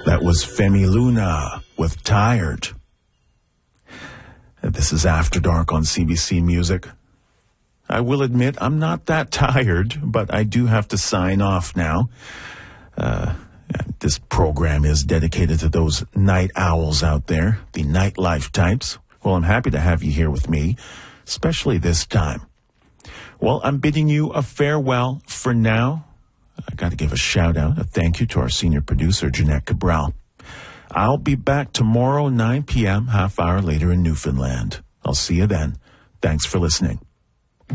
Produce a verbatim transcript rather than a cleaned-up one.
That was Femi Luna with Tired. This is After Dark on C B C Music. I will admit I'm not that tired, but I do have to sign off now. Uh, this program is dedicated to those night owls out there, the nightlife types. Well, I'm happy to have you here with me, especially this time. Well, I'm bidding you a farewell for now. I got to give a shout out, a thank you to our senior producer, Jeanette Cabral. I'll be back tomorrow, nine p.m., half hour later in Newfoundland. I'll see you then. Thanks for listening.